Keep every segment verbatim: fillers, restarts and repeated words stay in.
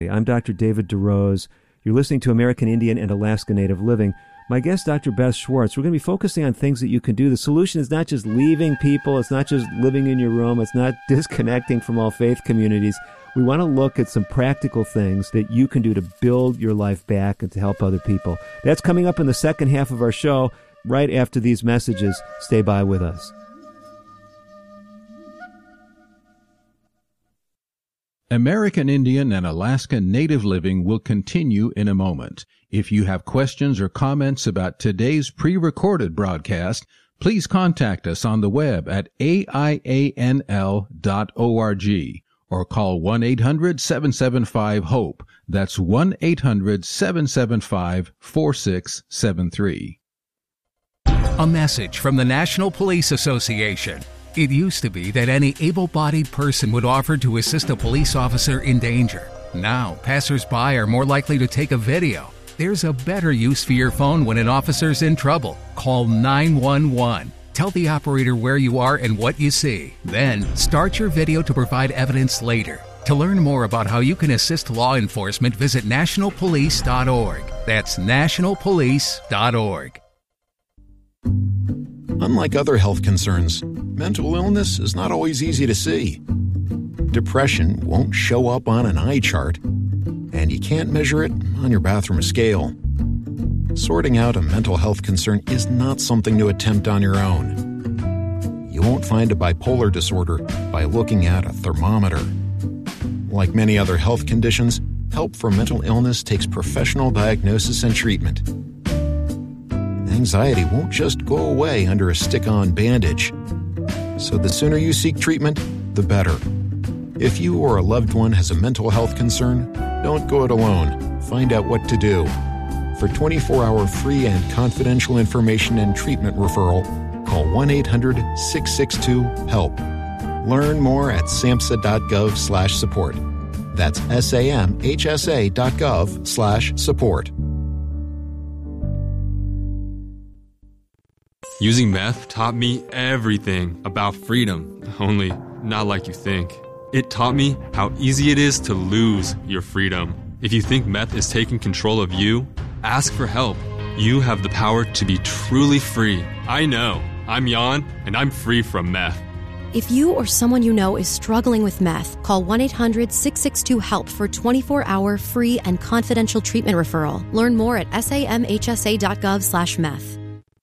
I'm Doctor David DeRose. You're listening to American Indian and Alaska Native Living. My guest, Doctor Beth Schwartz, we're going to be focusing on things that you can do. The solution is not just leaving people. It's not just living in your room. It's not disconnecting from all faith communities. We want to look at some practical things that you can do to build your life back and to help other people. That's coming up in the second half of our show, right after these messages. Stay by with us. American Indian and Alaska Native Living will continue in a moment. If you have questions or comments about today's pre-recorded broadcast, please contact us on the web at A I A N L dot org or call one eight hundred seven seven five HOPE. That's one eight hundred seven seven five four six seven three. A message from the National Police Association. It used to be that any able-bodied person would offer to assist a police officer in danger. Now, passers-by are more likely to take a video. There's a better use for your phone when an officer's in trouble. Call nine one one. Tell the operator where you are and what you see. Then, start your video to provide evidence later. To learn more about how you can assist law enforcement, visit national police dot org. That's national police dot org. Unlike other health concerns, mental illness is not always easy to see. Depression won't show up on an eye chart, and you can't measure it on your bathroom scale. Sorting out a mental health concern is not something to attempt on your own. You won't find a bipolar disorder by looking at a thermometer. Like many other health conditions, help for mental illness takes professional diagnosis and treatment. Anxiety won't just go away under a stick-on bandage. So the sooner you seek treatment, the better. If you or a loved one has a mental health concern, don't go it alone. Find out what to do. For twenty-four hour free and confidential information and treatment referral, call one eight hundred six six two HELP. Learn more at samhsa dot gov slash support. That's S-A-M-H-S-A dot gov slash support. Using meth taught me everything about freedom, only not like you think. It taught me how easy it is to lose your freedom. If you think meth is taking control of you, ask for help. You have the power to be truly free. I know. I'm Jan, and I'm free from meth. If you or someone you know is struggling with meth, call one eight hundred six six two HELP for twenty-four hour free and confidential treatment referral. Learn more at samhsa dot gov slash meth.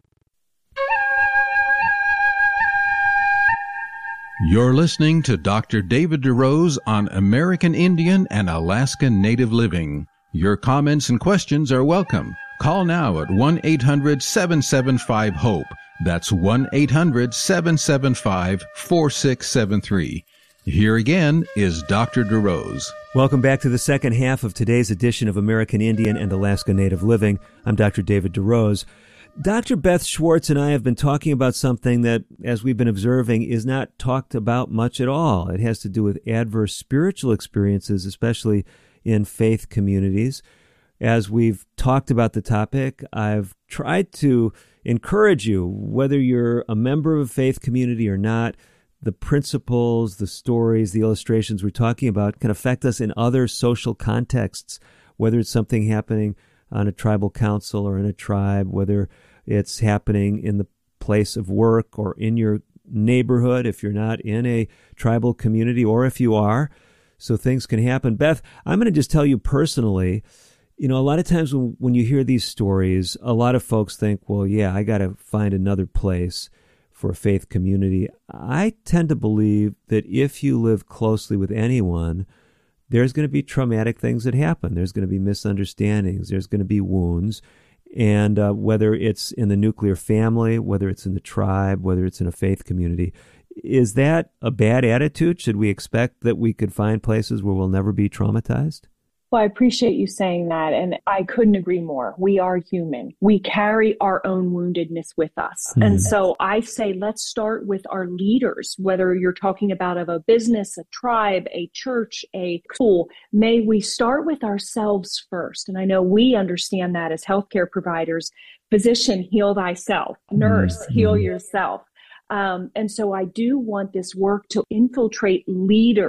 You're listening to Doctor David DeRose on American Indian and Alaska Native Living. Your comments and questions are welcome. Call now at one eight hundred seven seven five HOPE. That's one eight hundred seven seven five four six seven three. Here again is Doctor DeRose. Welcome back to the second half of today's edition of American Indian and Alaska Native Living. I'm Doctor David DeRose. Doctor Beth Schwartz and I have been talking about something that, as we've been observing, is not talked about much at all. It has to do with adverse spiritual experiences, especially in faith communities. As we've talked about the topic, I've tried to encourage you, whether you're a member of a faith community or not, the principles, the stories, the illustrations we're talking about can affect us in other social contexts, whether it's something happening on a tribal council or in a tribe, whether it's happening in the place of work or in your neighborhood if you're not in a tribal community, or if you are. So things can happen. Beth, I'm going to just tell you personally, you know, a lot of times when, when you hear these stories, a lot of folks think, well, yeah, I got to find another place for a faith community. I tend to believe that if you live closely with anyone, there's going to be traumatic things that happen. There's going to be misunderstandings. There's going to be wounds. And uh, whether it's in the nuclear family, whether it's in the tribe, whether it's in a faith community, is that a bad attitude? Should we expect that we could find places where we'll never be traumatized? Well, I appreciate you saying that, and I couldn't agree more. We are human. We carry our own woundedness with us. Mm. And so I say, let's start with our leaders, whether you're talking about of a business, a tribe, a church, a school. May we start with ourselves first. And I know we understand that as healthcare providers. Physician, heal thyself. Nurse, mm. heal yourself. Um, and so I do want this work to infiltrate leaders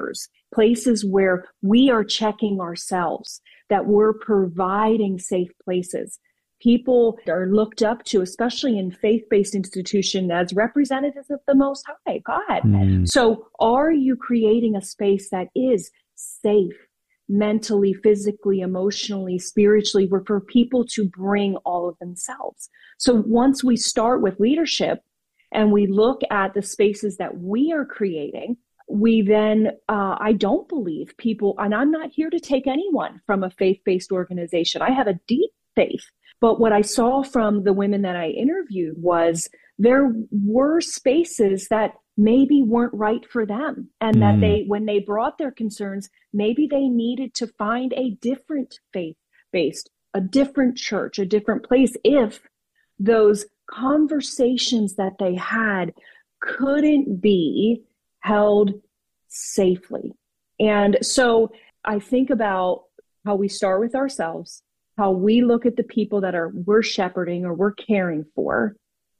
places where we are checking ourselves, that we're providing safe places. People are looked up to, especially in faith-based institutions, as representatives of the Most High, God. Mm. So are you creating a space that is safe, mentally, physically, emotionally, spiritually, where for people to bring all of themselves? So once we start with leadership and we look at the spaces that we are creating, we then, uh, I don't believe people, and I'm not here to take anyone from a faith-based organization. I have a deep faith. But what I saw from the women that I interviewed was there were spaces that maybe weren't right for them. And mm. that they, when they brought their concerns, maybe they needed to find a different faith-based, a different church, a different place, if those conversations that they had couldn't be held safely. And so I think about how we start with ourselves, how we look at the people that are we're shepherding or we're caring for,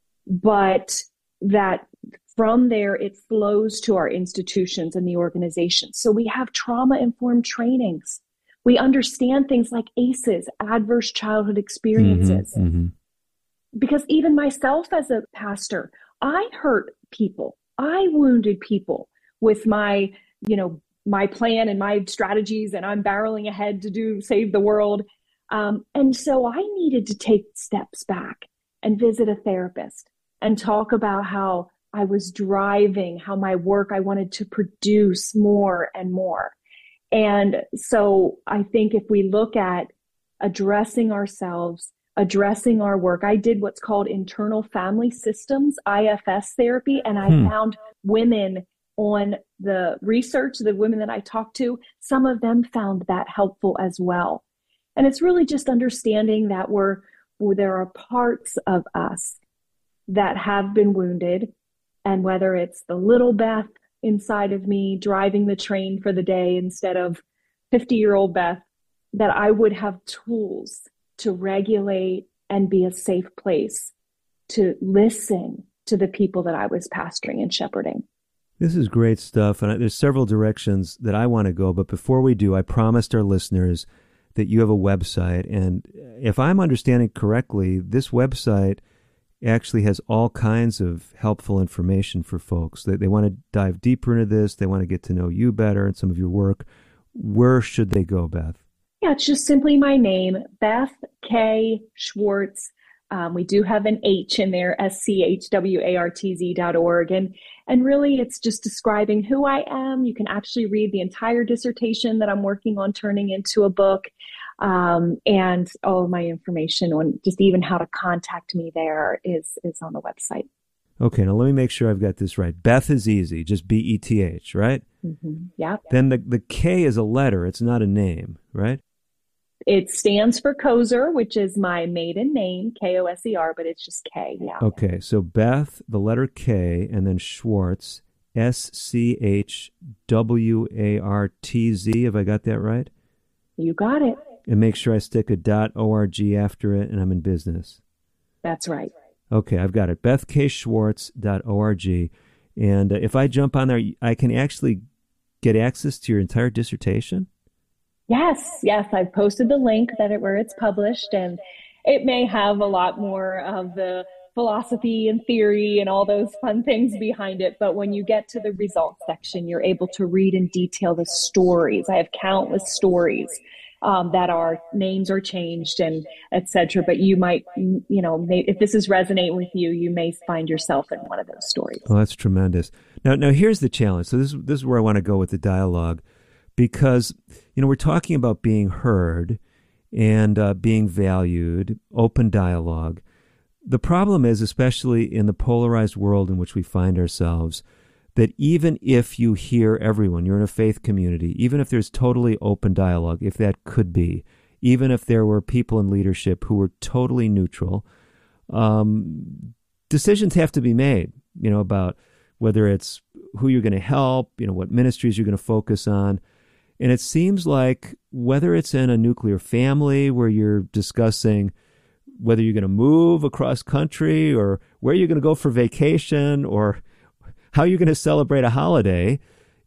but that from there it flows to our institutions and the organizations. So we have trauma-informed trainings. We understand things like A C Es, adverse childhood experiences. Mm-hmm, mm-hmm. Because even myself as a pastor, I hurt people. I wounded people with my, you know, my plan and my strategies, and I'm barreling ahead to do save the world. Um, and so I needed to take steps back and visit a therapist and talk about how I was driving, how my work, I wanted to produce more and more. And so I think if we look at addressing ourselves, addressing our work, I did what's called internal family systems, I F S therapy, and I hmm. found women on the research, the women that I talked to, some of them found that helpful as well. And it's really just understanding that we're, well, there are parts of us that have been wounded, and whether it's the little Beth inside of me driving the train for the day instead of fifty-year-old Beth, that I would have tools to regulate and be a safe place to listen to the people that I was pastoring and shepherding. This is great stuff, and there's several directions that I want to go, but before we do, I promised our listeners that you have a website, and if I'm understanding correctly, this website actually has all kinds of helpful information for folks. They, they want to dive deeper into this, they want to get to know you better and some of your work. Where should they go, Beth? Yeah, it's just simply my name, Beth K. Schwartz. Um, we do have an H in there, S C H W A R T Z dot org. And, and really, it's just describing who I am. You can actually read the entire dissertation that I'm working on turning into a book, um, and all of my information on just even how to contact me there is, is on the website. Okay, now let me make sure I've got this right. Beth is easy, just B E T H, right? Mm-hmm. Yeah. Then the, the K is a letter. It's not a name, right? It stands for Koser, which is my maiden name, K O S E R, but it's just K, yeah. Okay, so Beth, the letter K, and then Schwartz, S C H W A R T Z, have I got that right? You got it. And make sure I stick a .org after it, and I'm in business. That's right. Okay, I've got it, beth k schwartz dot org. And uh, if I jump on there, I can actually get access to your entire dissertation? Yes, yes. I've posted the link that it, where it's published, and it may have a lot more of the philosophy and theory and all those fun things behind it. But when you get to the results section, you're able to read in detail the stories. I have countless stories um, that are names are changed and et cetera. But you might, you know, may, if this is resonating with you, you may find yourself in one of those stories. Oh, that's tremendous. Now, now here's the challenge. So this, this is where I want to go with the dialogue. Because, you know, we're talking about being heard and uh, being valued, open dialogue. The problem is, especially in the polarized world in which we find ourselves, that even if you hear everyone, you're in a faith community, even if there's totally open dialogue, if that could be, even if there were people in leadership who were totally neutral, um, decisions have to be made, you know, about whether it's who you're going to help, you know, what ministries you're going to focus on. And it seems like whether it's in a nuclear family where you're discussing whether you're going to move across country or where you're going to go for vacation or how you're going to celebrate a holiday,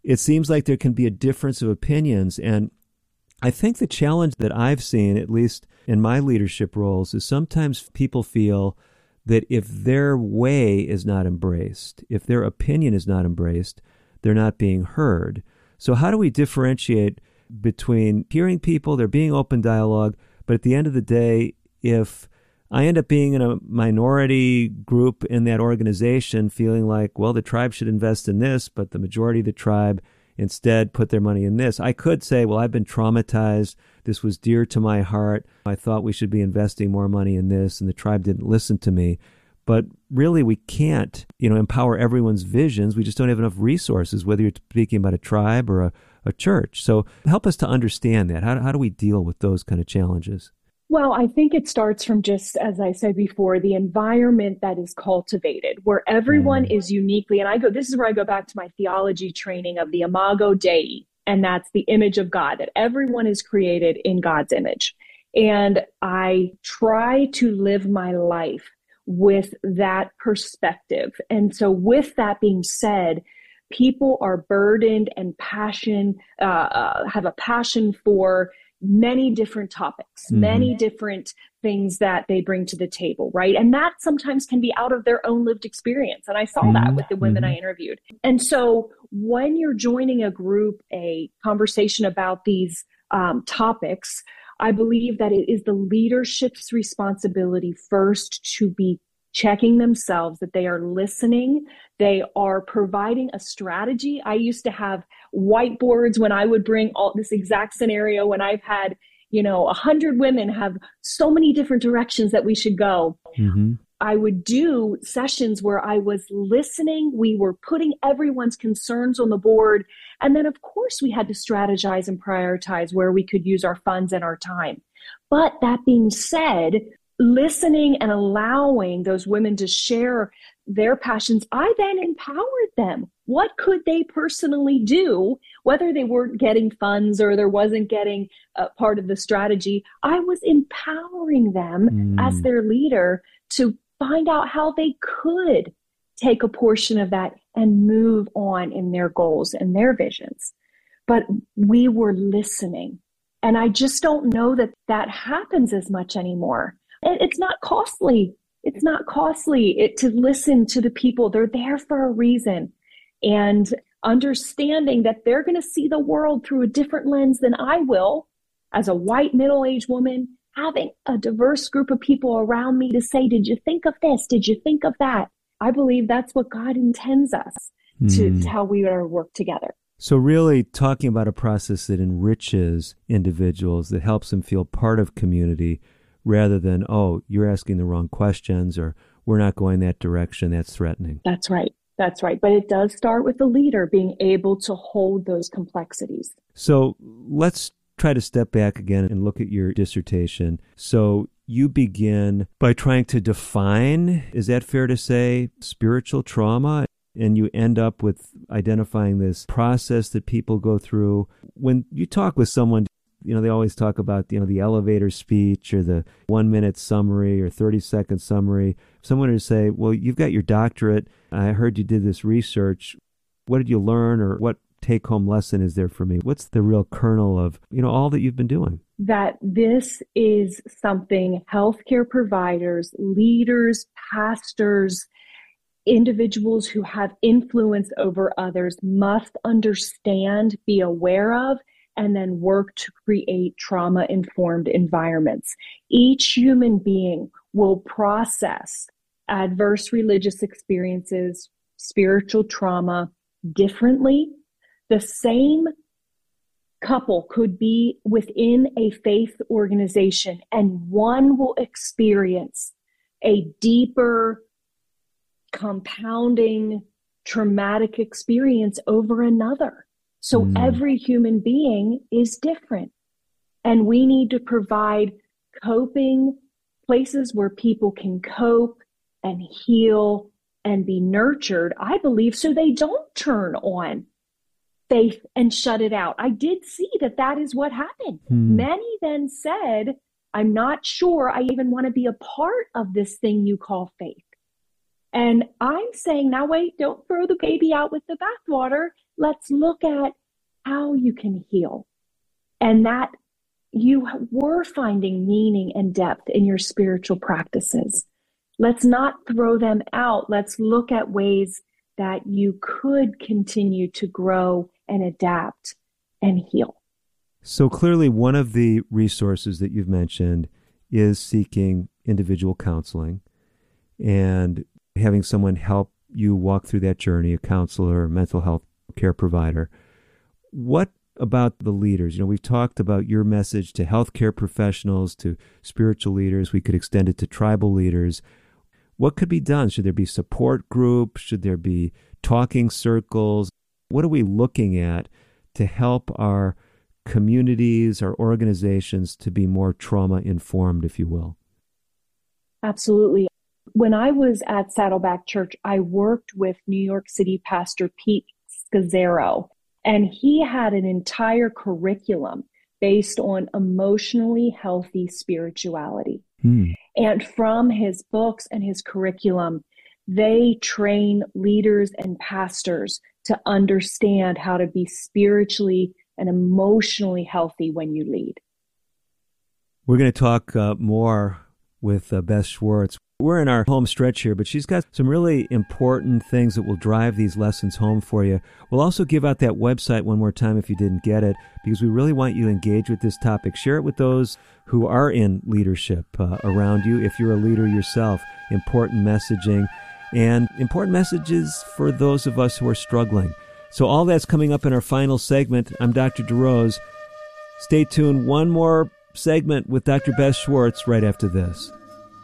it seems like there can be a difference of opinions. And I think the challenge that I've seen, at least in my leadership roles, is sometimes people feel that if their way is not embraced, if their opinion is not embraced, they're not being heard. So how do we differentiate between hearing people, there being open dialogue, but at the end of the day, if I end up being in a minority group in that organization feeling like, well, the tribe should invest in this, but the majority of the tribe instead put their money in this. I could say, well, I've been traumatized. This was dear to my heart. I thought we should be investing more money in this, and the tribe didn't listen to me. But really, we can't, you know, empower everyone's visions. We just don't have enough resources, whether you're speaking about a tribe or a, a church. So help us to understand that. How, how do we deal with those kind of challenges? Well, I think it starts from just, as I said before, the environment that is cultivated, where everyone mm. is uniquely, and I go, this is where I go back to my theology training of the Imago Dei, and that's the image of God, that everyone is created in God's image. And I try to live my life with that perspective. And so with that being said, people are burdened and passion, uh, uh, have a passion for many different topics, mm-hmm. many different things that they bring to the table, right? And that sometimes can be out of their own lived experience. And I saw mm-hmm. that with the women mm-hmm. I interviewed. And so when you're joining a group, a conversation about these um, topics, I believe that it is the leadership's responsibility first to be checking themselves, that they are listening, they are providing a strategy. I used to have whiteboards when I would bring all this exact scenario when I've had, you know, a hundred women have so many different directions that we should go. Mm-hmm. I would do sessions where I was listening. We were putting everyone's concerns on the board. And then, of course, we had to strategize and prioritize where we could use our funds and our time. But that being said, listening and allowing those women to share their passions, I then empowered them. What could they personally do, whether they weren't getting funds or there wasn't getting a part of the strategy? I was empowering them mm. as their leader to find out how they could take a portion of that and move on in their goals and their visions. But we were listening. And I just don't know that that happens as much anymore. It's not costly. It's not costly it, to listen to the people. They're there for a reason. And understanding that they're going to see the world through a different lens than I will as a white middle-aged woman, having a diverse group of people around me to say, did you think of this? Did you think of that? I believe that's what God intends us mm. to, to how we are to work together. So really talking about a process that enriches individuals, that helps them feel part of community, rather than, oh, you're asking the wrong questions, or we're not going that direction, that's threatening. That's right. That's right. But it does start with the leader being able to hold those complexities. So let's try to step back again and look at your dissertation. So you begin by trying to define, is that fair to say, spiritual trauma? And you end up with identifying this process that people go through. When you talk with someone, you know, they always talk about, you know, the elevator speech or the one minute summary or thirty second summary. Someone would say, well, you've got your doctorate. I heard you did this research. What did you learn, or what take home lesson is there for me? What's the real kernel of, you know, all that you've been doing? That this is something healthcare providers, leaders, pastors, individuals who have influence over others must understand, be aware of, and then work to create trauma-informed environments. Each human being will process adverse religious experiences, spiritual trauma differently. The same couple could be within a faith organization, and one will experience a deeper, compounding, traumatic experience over another. So mm. every human being is different. And we need to provide coping places where people can cope and heal and be nurtured, I believe, so they don't turn on faith and shut it out. I did see that that is what happened. Mm. Many then said, I'm not sure I even want to be a part of this thing you call faith. And I'm saying, now wait, don't throw the baby out with the bathwater. let's look at how you can heal. And that you were finding meaning and depth in your spiritual practices. Let's not throw them out. Let's look at ways that you could continue to grow and adapt and heal. So clearly one of the resources that you've mentioned is seeking individual counseling and having someone help you walk through that journey, a counselor, a mental health care provider. What about the leaders? You know, we've talked about your message to healthcare professionals, to spiritual leaders. We could extend it to tribal leaders. What could be done? Should there be support groups? Should there be talking circles? What are we looking at to help our communities, our organizations to be more trauma-informed, if you will? Absolutely. When I was at Saddleback Church, I worked with New York City Pastor Pete Scazzaro, and he had an entire curriculum based on emotionally healthy spirituality. Hmm. And from his books and his curriculum, they train leaders and pastors to understand how to be spiritually and emotionally healthy when you lead. We're going to talk uh, more with uh, Beth Schwartz. We're in our home stretch here, but she's got some really important things that will drive these lessons home for you. We'll also give out that website one more time if you didn't get it, because we really want you to engage with this topic. Share it with those who are in leadership uh, around you. If you're a leader yourself, important messaging and important messages for those of us who are struggling. So all that's coming up in our final segment. I'm Doctor DeRose. Stay tuned. One more segment with Doctor Beth Schwartz right after this.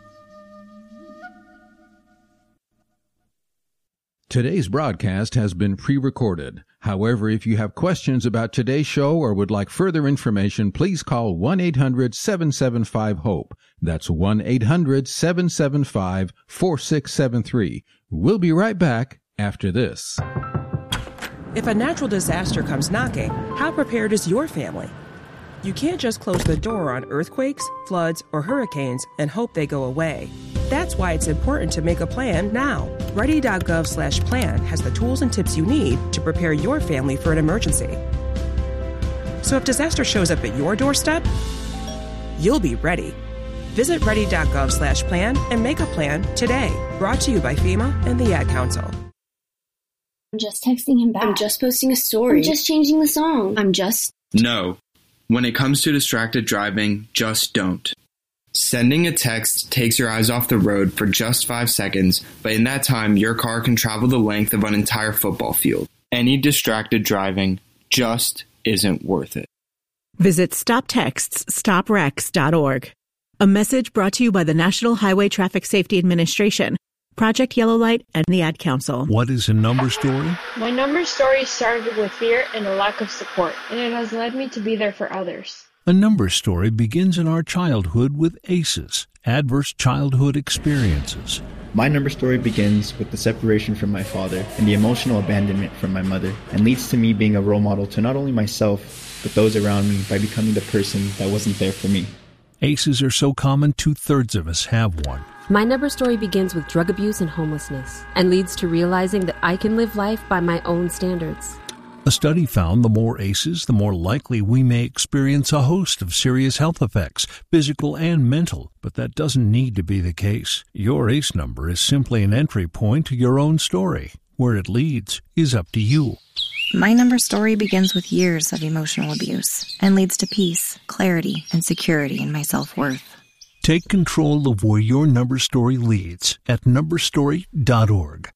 Today's broadcast has been pre-recorded. However, if you have questions about today's show or would like further information, please call one eight hundred seven seven five HOPE. That's one eight hundred seven seven five four six seven three. We'll be right back after this. If a natural disaster comes knocking, how prepared is your family? You can't just close the door on earthquakes, floods, or hurricanes and hope they go away. That's why it's important to make a plan now. Ready.gov slash plan has the tools and tips you need to prepare your family for an emergency. So if disaster shows up at your doorstep, you'll be ready. Visit ready.gov slash plan and make a plan today. Brought to you by FEMA and the Ad Council. I'm just texting him back. I'm just posting a story. I'm just changing the song. I'm just... No. When it comes to distracted driving, just don't. Sending a text takes your eyes off the road for just five seconds, but in that time, your car can travel the length of an entire football field. Any distracted driving just isn't worth it. Visit stop texts stop wrecks dot org. A message brought to you by the National Highway Traffic Safety Administration, Project Yellow Light, and the Ad Council. What is a number story? My number story started with fear and a lack of support, and it has led me to be there for others. A number story begins in our childhood with A C Es, adverse childhood experiences. My number story begins with the separation from my father and the emotional abandonment from my mother, and leads to me being a role model to not only myself, but those around me by becoming the person that wasn't there for me. A C Es are so common, two-thirds of us have one. My number story begins with drug abuse and homelessness, and leads to realizing that I can live life by my own standards. A study found the more A C Es, the more likely we may experience a host of serious health effects, physical and mental, but that doesn't need to be the case. Your A C E number is simply an entry point to your own story. Where it leads is up to you. My number story begins with years of emotional abuse and leads to peace, clarity, and security in my self-worth. Take control of where your number story leads at number story dot org.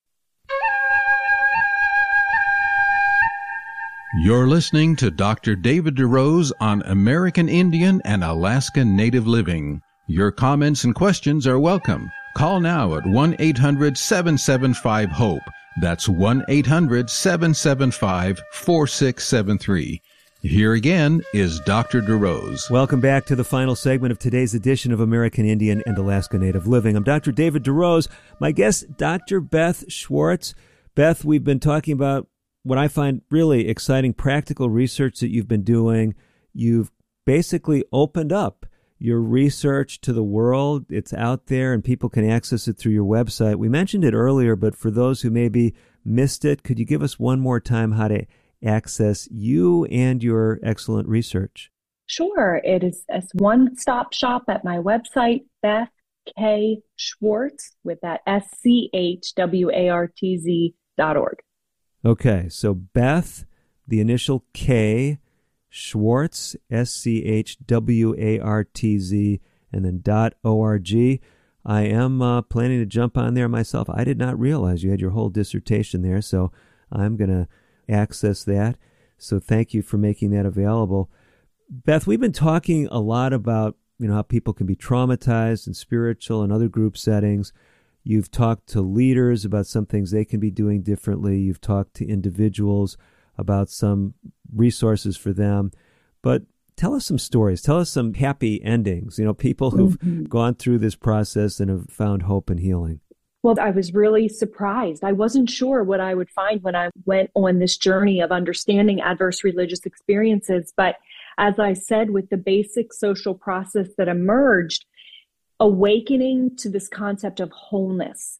You're listening to Doctor David DeRose on American Indian and Alaska Native Living. Your comments and questions are welcome. Call now at one eight hundred seven seven five HOPE. That's one eight hundred seven seven five four six seven three. Here again is Doctor DeRose. Welcome back to the final segment of today's edition of American Indian and Alaska Native Living. I'm Doctor David DeRose. My guest, Doctor Beth Schwartz. Beth, we've been talking about what I find really exciting practical research that you've been doing. You've basically opened up your research to the world. It's out there and people can access it through your website. We mentioned it earlier, but for those who maybe missed it, could you give us one more time how to access you and your excellent research? Sure. It is a one-stop shop at my website, Beth K. Schwartz, with that S C H W A R T Z dot org. Okay, so Beth, the initial K, Schwartz, S C H W A R T Z, and then dot O R G. I am uh, planning to jump on there myself. I did not realize you had your whole dissertation there, so I'm going to access that. So thank you for making that available. Beth, we've been talking a lot about, you know, how people can be traumatized in spiritual and other group settings. You've talked to leaders about some things they can be doing differently. You've talked to individuals about some resources for them. But tell us some stories. Tell us some happy endings, you know, people who've mm-hmm. gone through this process and have found hope and healing. Well, I was really surprised. I wasn't sure what I would find when I went on this journey of understanding adverse religious experiences. But as I said, with the basic social process that emerged, awakening to this concept of wholeness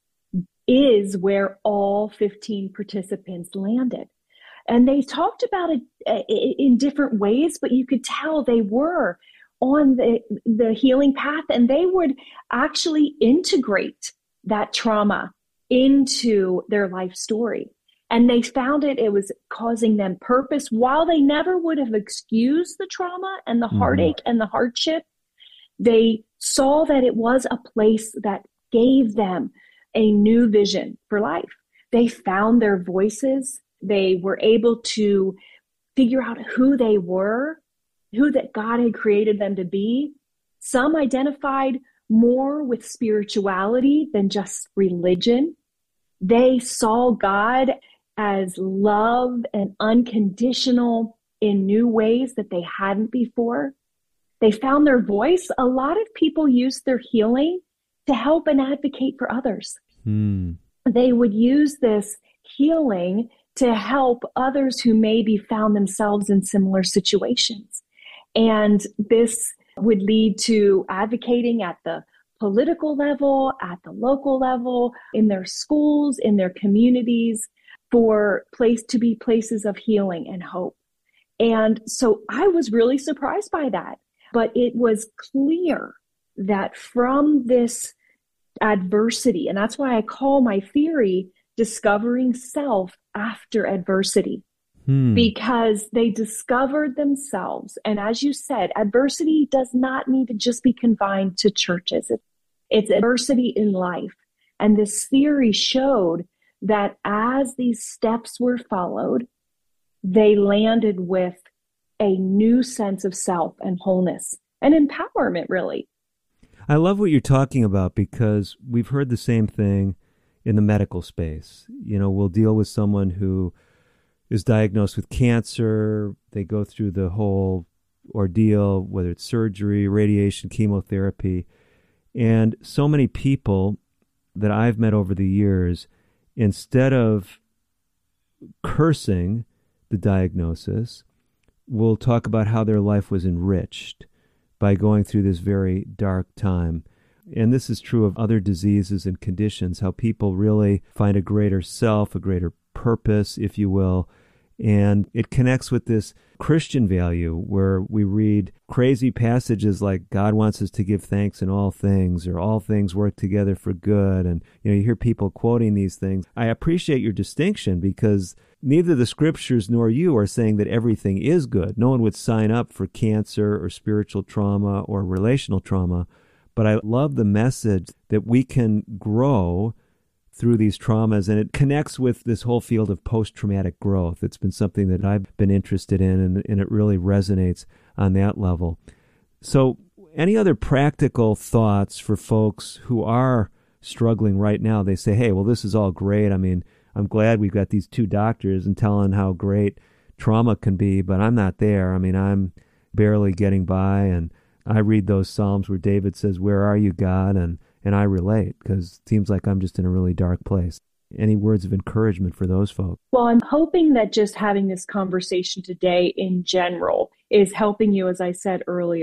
is where all fifteen participants landed. And they talked about it in different ways, but you could tell they were on the, the healing path, and they would actually integrate that trauma into their life story. And they found it, it was causing them purpose. While they never would have excused the trauma and the heartache mm-hmm. and the hardship, they saw that it was a place that gave them a new vision for life. They found their voices. They were able to figure out who they were, who that God had created them to be. Some identified more with spirituality than just religion. They saw God as love and unconditional in new ways that they hadn't before. They found their voice. A lot of people used their healing to help and advocate for others. Hmm. They would use this healing to help others who maybe found themselves in similar situations. And this would lead to advocating at the political level, at the local level, in their schools, in their communities, for place to be places of healing and hope. And so I was really surprised by that. But it was clear that from this adversity, and that's why I call my theory discovering self after adversity, hmm. because they discovered themselves. And as you said, adversity does not need to just be confined to churches. It's, it's adversity in life. And this theory showed that as these steps were followed, they landed with a new sense of self and wholeness and empowerment, really. I love what you're talking about, because we've heard the same thing in the medical space. You know, we'll deal with someone who is diagnosed with cancer. They go through the whole ordeal, whether it's surgery, radiation, chemotherapy. And so many people that I've met over the years, instead of cursing the diagnosis, will talk about how their life was enriched by going through this very dark time. And this is true of other diseases and conditions, how people really find a greater self, a greater purpose, if you will. And it connects with this Christian value where we read crazy passages like God wants us to give thanks in all things, or all things work together for good. And, you know, you hear people quoting these things. I appreciate your distinction, because neither the scriptures nor you are saying that everything is good. No one would sign up for cancer or spiritual trauma or relational trauma. But I love the message that we can grow through these traumas, and it connects with this whole field of post-traumatic growth. It's been something that I've been interested in, and, and it really resonates on that level. So any other practical thoughts for folks who are struggling right now? They say, hey, well, this is all great. I mean, I'm glad we've got these two doctors and telling how great trauma can be, but I'm not there. I mean, I'm barely getting by, and I read those Psalms where David says, where are you, God? And and I relate, because it seems like I'm just in a really dark place. Any words of encouragement for those folks? Well, I'm hoping that just having this conversation today in general is helping you, as I said earlier,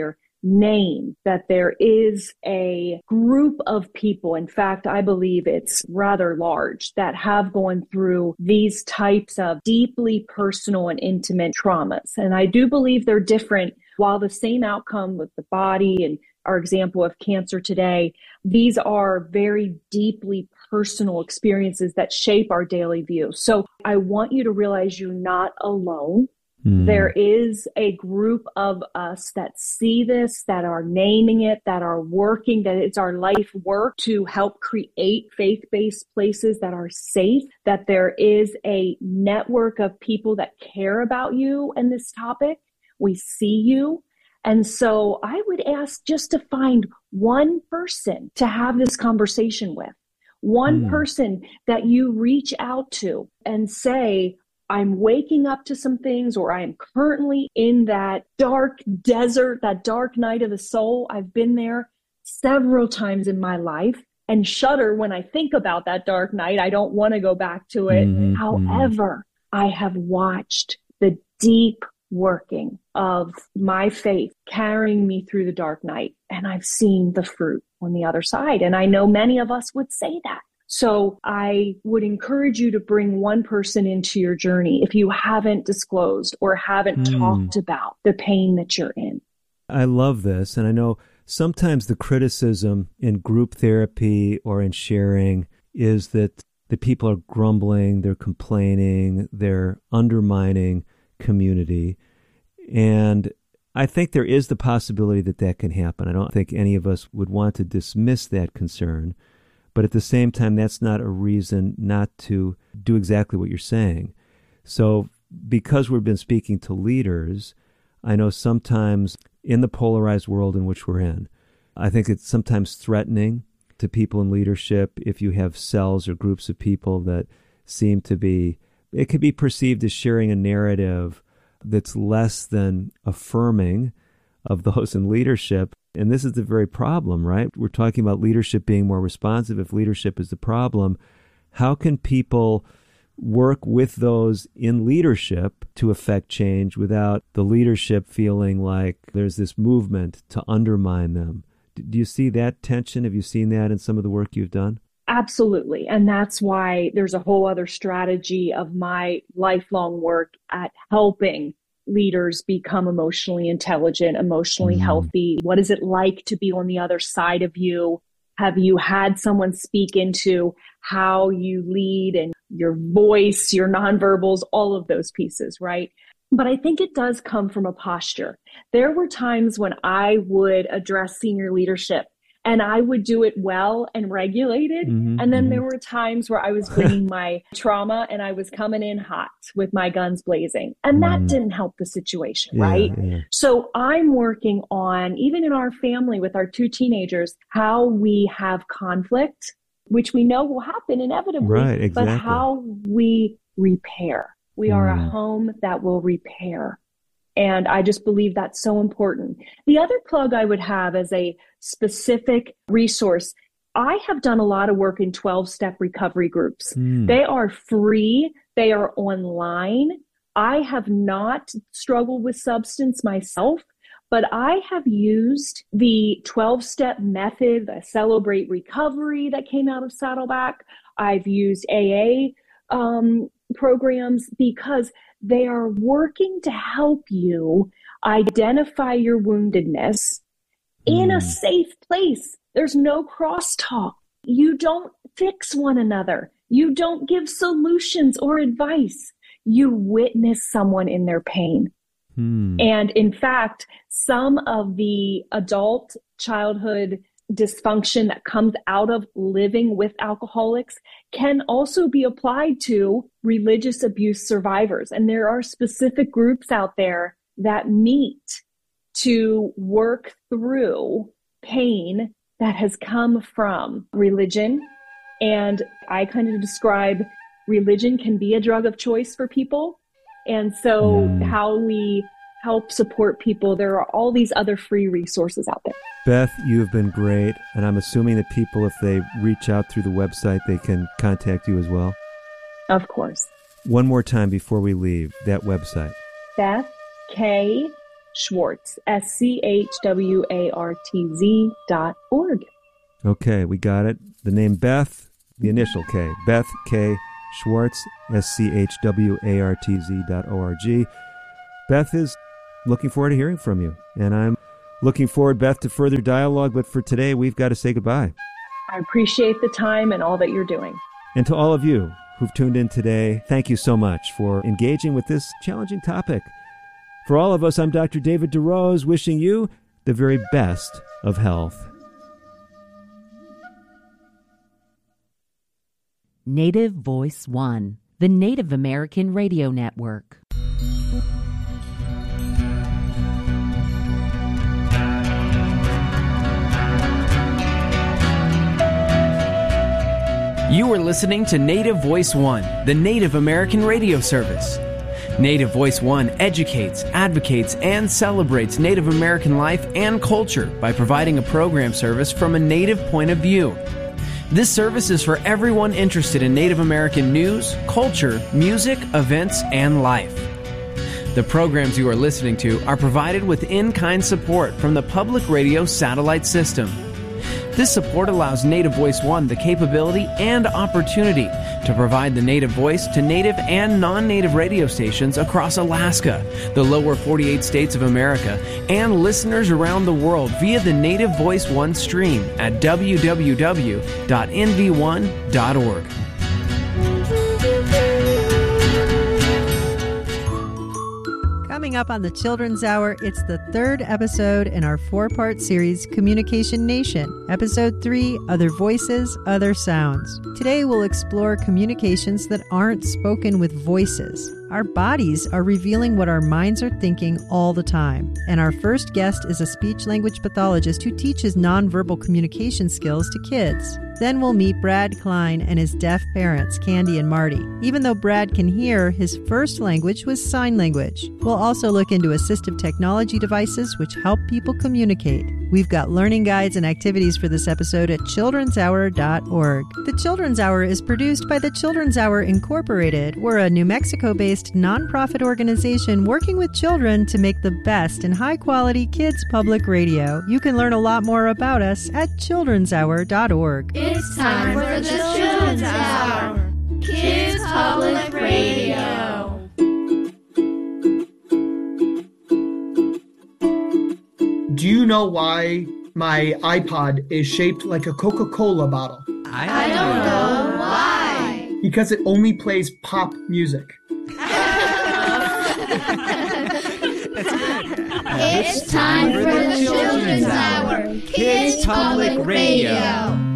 name that there is a group of people, in fact, I believe it's rather large, that have gone through these types of deeply personal and intimate traumas. And I do believe they're different. While the same outcome with the body and our example of cancer today, these are very deeply personal experiences that shape our daily view. So I want you to realize you're not alone. Mm. There is a group of us that see this, that are naming it, that are working, that it's our life work to help create faith-based places that are safe, that there is a network of people that care about you and this topic. We see you. And so I would ask just to find one person to have this conversation with, one mm. person that you reach out to and say, I'm waking up to some things, or I'm currently in that dark desert, that dark night of the soul. I've been there several times in my life and shudder when I think about that dark night. I don't want to go back to it. Mm-hmm. However, I have watched the deep working of my faith carrying me through the dark night, and I've seen the fruit on the other side. And I know many of us would say that. So I would encourage you to bring one person into your journey if you haven't disclosed or haven't mm. talked about the pain that you're in. I love this. And I know sometimes the criticism in group therapy or in sharing is that the people are grumbling, they're complaining, they're undermining community. And I think there is the possibility that that can happen. I don't think any of us would want to dismiss that concern. But at the same time, that's not a reason not to do exactly what you're saying. So because we've been speaking to leaders, I know sometimes in the polarized world in which we're in, I think it's sometimes threatening to people in leadership if you have cells or groups of people that seem to be, it could be perceived as sharing a narrative that's less than affirming of those in leadership. And this is the very problem, right? We're talking about leadership being more responsive. If leadership is the problem, how can people work with those in leadership to affect change without the leadership feeling like there's this movement to undermine them? Do you see that tension? Have you seen that in some of the work you've done? Absolutely. And that's why there's a whole other strategy of my lifelong work at helping leaders become emotionally intelligent, emotionally mm. healthy. What is it like to be on the other side of you? Have you had someone speak into how you lead and your voice, your nonverbals, all of those pieces, right? But I think it does come from a posture. There were times when I would address senior leadership and I would do it well and regulated. Mm-hmm, and then mm-hmm. there were times where I was bringing my trauma and I was coming in hot with my guns blazing. And that mm. didn't help the situation, yeah, right? Yeah. So I'm working on, even in our family with our two teenagers, how we have conflict, which we know will happen inevitably, right, exactly. but how we repair. We mm. are a home that will repair. And I just believe that's so important. The other plug I would have as a specific resource, I have done a lot of work in twelve-step recovery groups. Mm. They are free. They are online. I have not struggled with substance myself, but I have used the twelve-step method, the Celebrate Recovery that came out of Saddleback. I've used A A um, programs because they are working to help you identify your woundedness in a safe place. There's no crosstalk. You don't fix one another. You don't give solutions or advice. You witness someone in their pain. Hmm. And in fact, some of the adult childhood dysfunction that comes out of living with alcoholics can also be applied to religious abuse survivors. And there are specific groups out there that meet to work through pain that has come from religion. And I kind of describe religion can be a drug of choice for people. And so mm. how we help support people, there are all these other free resources out there. Beth, you have been great. And I'm assuming that people, if they reach out through the website, they can contact you as well? Of course. One more time before we leave, that website. Beth K. Schwartz, S C H W A R T Z dot org. Okay, we got it. The name Beth, the initial K, Beth K. Schwartz, S C H W A R T Z dot O R G. Beth is looking forward to hearing from you, and I'm looking forward, Beth, to further dialogue, but for today, we've got to say goodbye. I appreciate the time and all that you're doing. And to all of you who've tuned in today, thank you so much for engaging with this challenging topic. For all of us, I'm Doctor David DeRose, wishing you the very best of health. Native Voice One, the Native American Radio Network. You are listening to Native Voice One, the Native American radio service. Native Voice One educates, advocates, and celebrates Native American life and culture by providing a program service from a Native point of view. This service is for everyone interested in Native American news, culture, music, events, and life. The programs you are listening to are provided with in-kind support from the Public Radio Satellite System. This support allows Native Voice One the capability and opportunity to provide the Native voice to Native and non-Native radio stations across Alaska, the lower forty-eight states of America, and listeners around the world via the Native Voice One stream at w w w dot n v one dot org. Coming up on the Children's Hour, it's the third episode in our four-part series, Communication Nation. Episode three, Other Voices, Other Sounds. Today we'll explore communications that aren't spoken with voices. Our bodies are revealing what our minds are thinking all the time. And our first guest is a speech-language pathologist who teaches nonverbal communication skills to kids. Then we'll meet Brad Klein and his deaf parents, Candy and Marty. Even though Brad can hear, his first language was sign language. We'll also look into assistive technology devices which help people communicate. We've got learning guides and activities for this episode at children's hour dot org. The Children's Hour is produced by the Children's Hour Incorporated. We're a New Mexico-based nonprofit organization working with children to make the best in high-quality kids public radio. You can learn a lot more about us at children's hour dot org. It's time for the Children's Hour, Kids Public Radio. Do you know why my iPod is shaped like a Coca-Cola bottle? I, I don't know why. Because it only plays pop music. It's time for the Children's Hour, Kids Public Radio.